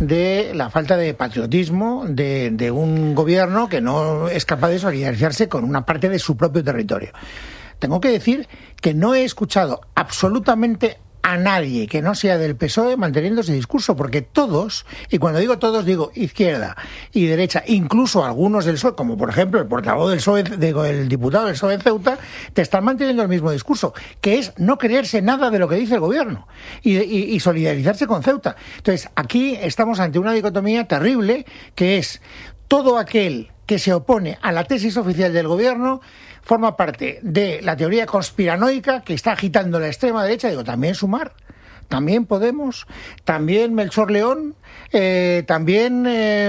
de la falta de patriotismo de, de un gobierno que no es capaz de solidarizarse con una parte de su propio territorio. Tengo que decir que no he escuchado absolutamente a nadie que no sea del P S O E manteniendo ese discurso, porque todos, y cuando digo todos digo izquierda y derecha, incluso algunos del P S O E, como por ejemplo el portavoz del P S O E, digo, el diputado del P S O E en Ceuta, te están manteniendo el mismo discurso, que es no creerse nada de lo que dice el gobierno y, y, y solidarizarse con Ceuta. Entonces, aquí estamos ante una dicotomía terrible, que es todo aquel que se opone a la tesis oficial del gobierno forma parte de la teoría conspiranoica que está agitando la extrema derecha. Digo, también Sumar, también Podemos, también Melchor León, eh, también eh,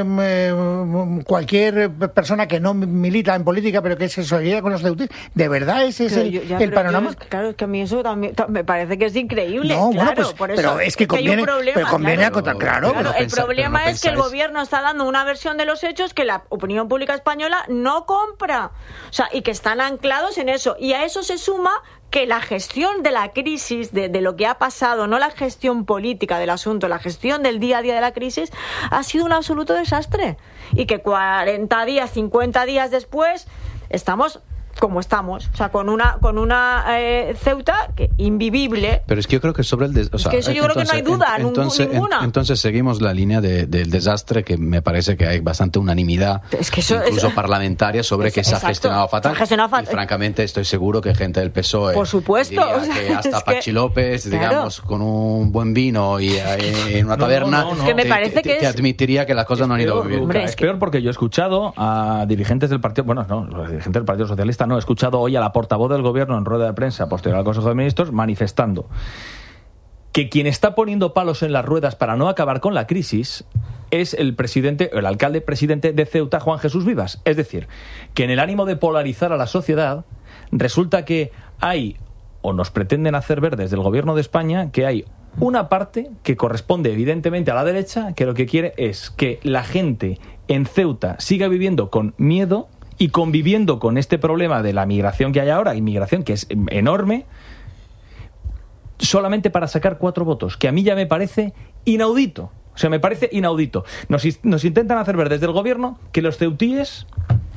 cualquier persona que no milita en política pero que se solidariza con los ceutíes. ¿De verdad ese es el, yo, ya, el panorama? Yo, claro, es que a mí eso también me parece que es increíble. No, claro, bueno, pues, por eso, pero es que conviene, es que problema, pero conviene claro. acotar, claro. claro pero el pensa, problema no es que el gobierno está dando una versión de los hechos que la opinión pública española no compra. O sea, y que están anclados en eso. Y a eso se suma que la gestión de la crisis, de, de lo que ha pasado, no la gestión política del asunto, la gestión del día a día de la crisis, ha sido un absoluto desastre. Y que cuarenta días, cincuenta días después, estamos como estamos, o sea, con una con una eh, Ceuta que invivible. Pero es que yo creo que sobre el des- o sea, es que eso yo entonces, creo que no hay duda entonces, ninguna. En, entonces seguimos la línea de, del desastre, que me parece que hay bastante unanimidad, es que eso, incluso es, parlamentaria, sobre es, que se ha gestionado fatal. Se ha gestionado fatal. Y francamente estoy seguro que gente del P S O E, por supuesto, diría o sea, que hasta es Pachi que, López, claro, digamos, con un buen vino y eh, en una taberna, no, no, no, es que me te, parece te, que te es, admitiría que las cosas no han ido bien. Hombre, es, es que... peor porque yo he escuchado a dirigentes del partido, bueno, no, los dirigentes del Partido Socialista, no, he escuchado hoy a la portavoz del gobierno en rueda de prensa posterior al Consejo de Ministros manifestando que quien está poniendo palos en las ruedas para no acabar con la crisis es el presidente, el alcalde presidente de Ceuta, Juan Jesús Vivas. Es decir, que en el ánimo de polarizar a la sociedad, resulta que hay, o nos pretenden hacer ver desde el gobierno de España, que hay una parte que corresponde evidentemente a la derecha, que lo que quiere es que la gente en Ceuta siga viviendo con miedo y conviviendo con este problema de la migración que hay ahora, inmigración que es enorme, solamente para sacar cuatro votos, que a mí ya me parece inaudito. O sea, me parece inaudito. Nos, nos intentan hacer ver desde el gobierno que los ceutíes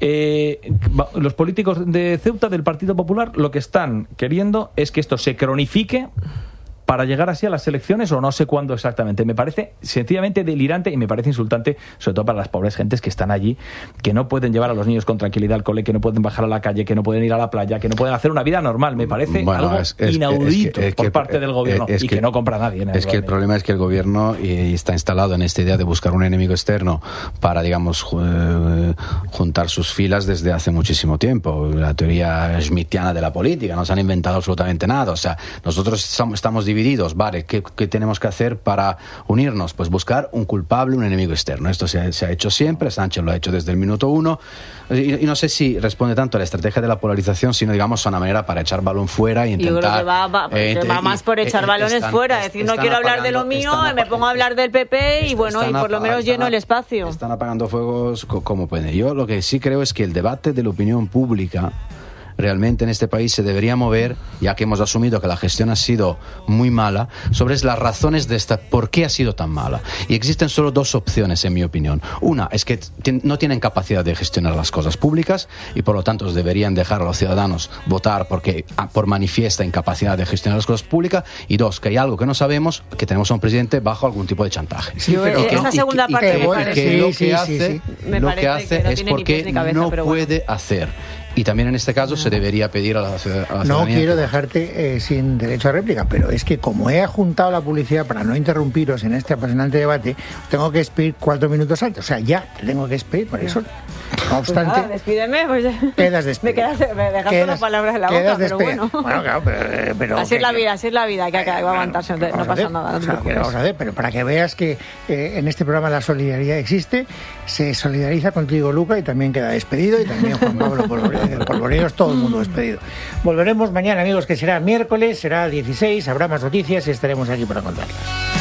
Eh, los políticos de Ceuta del Partido Popular lo que están queriendo es que esto se cronifique para llegar así a las elecciones, o no sé cuándo exactamente. Me parece sencillamente delirante y me parece insultante, sobre todo para las pobres gentes que están allí, que no pueden llevar a los niños con tranquilidad al cole, que no pueden bajar a la calle, que no pueden ir a la playa, que no pueden hacer una vida normal. Me parece bueno, algo es, es, inaudito es que, es por que, parte del gobierno es y que, que no compra nadie. Es que el problema es que el gobierno y está instalado en esta idea de buscar un enemigo externo para, digamos, eh, juntar sus filas desde hace muchísimo tiempo. La teoría schmittiana de la política, no se han inventado absolutamente nada. O sea, nosotros estamos, estamos divididos, vale, ¿qué, qué tenemos que hacer para unirnos? Pues buscar un culpable, un enemigo externo. Esto se ha, se ha hecho siempre, Sánchez lo ha hecho desde el minuto uno, y, y no sé si responde tanto a la estrategia de la polarización, sino, digamos, a una manera para echar balón fuera e intentar... Yo creo que va, va, eh, que va más por echar eh, balones están, fuera, es decir, no quiero hablar de lo mío, me pongo a hablar del P P y bueno, y por lo menos lleno el espacio. Están apagando fuegos como pueden. Yo lo que sí creo es que el debate de la opinión pública realmente en este país se debería mover, ya que hemos asumido que la gestión ha sido muy mala, sobre las razones de esta, por qué ha sido tan mala. Y existen solo dos opciones, en mi opinión. Una es que t- no tienen capacidad de gestionar las cosas públicas y por lo tanto deberían dejar a los ciudadanos votar porque por manifiesta incapacidad de gestionar las cosas públicas. Y dos, que hay algo que no sabemos, que tenemos a un presidente bajo algún tipo de chantaje. Sí, pero y que, esa segunda y, parte y que, me y que sí, lo sí, que hace, sí, sí. Lo que hace que no es porque cabeza, no puede bueno. hacer. Y también en este caso se debería pedir a la, a la ciudadanía. No quiero dejarte eh, sin derecho a réplica, pero es que como he ajuntado la publicidad para no interrumpiros en este apasionante debate, tengo que despedir cuatro minutos antes. O sea, ya te tengo que despedir, por eso. No obstante, pues nada, despídeme, pues quedas despedido. Me, quedas, me dejaste las palabras en la boca, pero bueno. Bueno, claro, pero, pero así que, es la vida, así es la vida, que hay que aguantarse, no, no pasa nada. No o sea, que vamos a ver, pero para que veas que eh, en este programa la solidaridad existe, se solidariza contigo Luca y también queda despedido, y también Juan Pablo Polvoreos, todo el mundo despedido. Volveremos mañana, amigos, que será miércoles, será dieciséis, habrá más noticias y estaremos aquí para contarlas.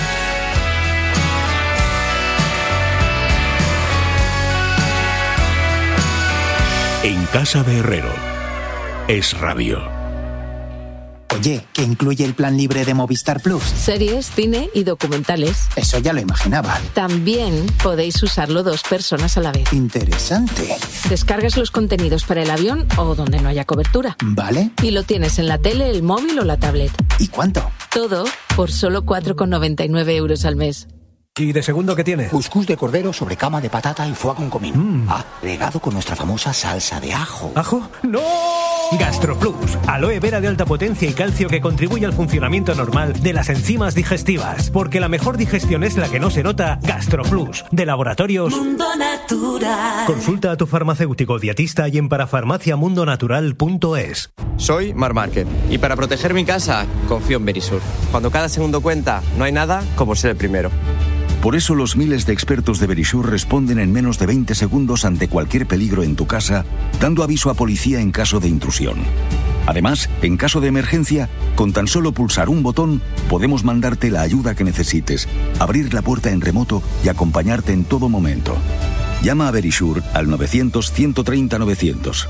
En casa de Herrero, Es Radio. Oye, ¿qué incluye el plan libre de Movistar Plus? Series, cine y documentales. Eso ya lo imaginaba. También podéis usarlo dos personas a la vez. Interesante. Descargas los contenidos para el avión o donde no haya cobertura. Vale. Y lo tienes en la tele, el móvil o la tablet. ¿Y cuánto? Todo por solo cuatro con noventa y nueve euros al mes. ¿Y de segundo qué tiene? Cuscús de cordero sobre cama de patata y foie con comino. Mm. Ah, regado con nuestra famosa salsa de ajo. ¿Ajo? ¡No! GastroPlus, aloe vera de alta potencia y calcio que contribuye al funcionamiento normal de las enzimas digestivas. Porque la mejor digestión es la que no se nota. GastroPlus, de Laboratorios Mundo Natural. Consulta a tu farmacéutico dietista y en parafarmacia mundo natural punto es. Soy Mar Márquez y para proteger mi casa confío en Verisur. Cuando cada segundo cuenta, no hay nada como ser el primero. Por eso los miles de expertos de Verisur responden en menos de veinte segundos ante cualquier peligro en tu casa, dando aviso a policía en caso de intrusión. Además, en caso de emergencia, con tan solo pulsar un botón, podemos mandarte la ayuda que necesites, abrir la puerta en remoto y acompañarte en todo momento. Llama a Verisur al novecientos, ciento treinta, novecientos.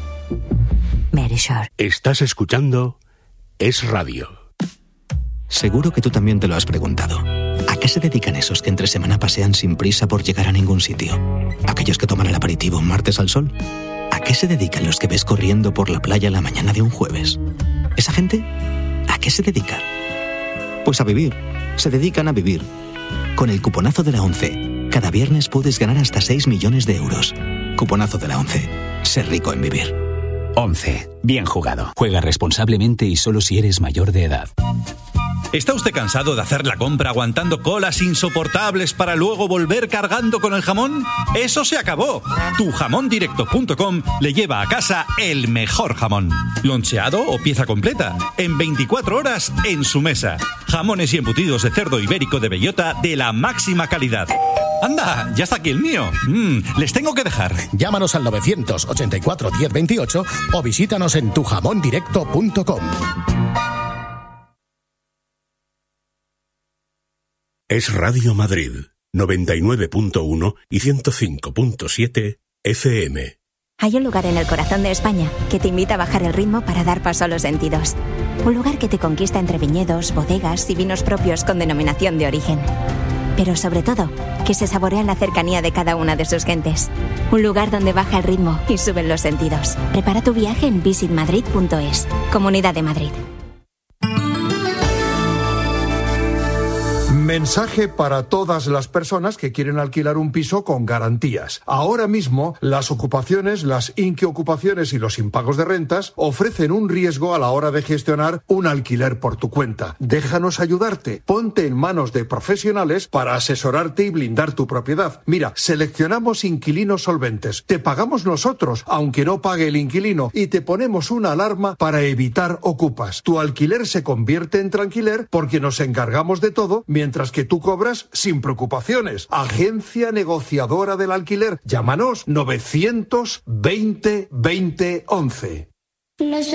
Verisur. Estás escuchando Es Radio. Seguro que tú también te lo has preguntado. ¿A qué se dedican esos que entre semana pasean sin prisa por llegar a ningún sitio? ¿Aquellos que toman el aperitivo un martes al sol? ¿A qué se dedican los que ves corriendo por la playa la mañana de un jueves? ¿Esa gente? ¿A qué se dedica? Pues a vivir. Se dedican a vivir. Con el cuponazo de la ONCE, cada viernes puedes ganar hasta seis millones de euros. Cuponazo de la ONCE. Ser rico en vivir. ONCE. Bien jugado. Juega responsablemente y solo si eres mayor de edad. ¿Está usted cansado de hacer la compra aguantando colas insoportables para luego volver cargando con el jamón? ¡Eso se acabó! tu jamón directo punto com le lleva a casa el mejor jamón. Loncheado o pieza completa. En veinticuatro horas en su mesa. Jamones y embutidos de cerdo ibérico de bellota de la máxima calidad. ¡Anda! Ya está aquí el mío. Mm, les tengo que dejar. Llámanos al novecientos ochenta y cuatro diez veintiocho o visítanos en tu jamón directo punto com. Es Radio Madrid, noventa y nueve punto uno y ciento cinco punto siete F M. Hay un lugar en el corazón de España que te invita a bajar el ritmo para dar paso a los sentidos. Un lugar que te conquista entre viñedos, bodegas y vinos propios con denominación de origen. pero sobre todo, que se saborean la cercanía de cada una de sus gentes. Un lugar donde baja el ritmo y suben los sentidos. Prepara tu viaje en visit madrid punto es. Comunidad de Madrid. Mensaje para todas las personas que quieren alquilar un piso con garantías. Ahora mismo, las ocupaciones, las inquiocupaciones y los impagos de rentas ofrecen un riesgo a la hora de gestionar un alquiler por tu cuenta. Déjanos ayudarte. Ponte en manos de profesionales para asesorarte y blindar tu propiedad. Mira, seleccionamos inquilinos solventes. Te pagamos nosotros, aunque no pague el inquilino, y te ponemos una alarma para evitar ocupas. Tu alquiler se convierte en tranquiler porque nos encargamos de todo, mientras que tú cobras sin preocupaciones. Agencia negociadora del alquiler. Llámanos novecientos veinte veinte once.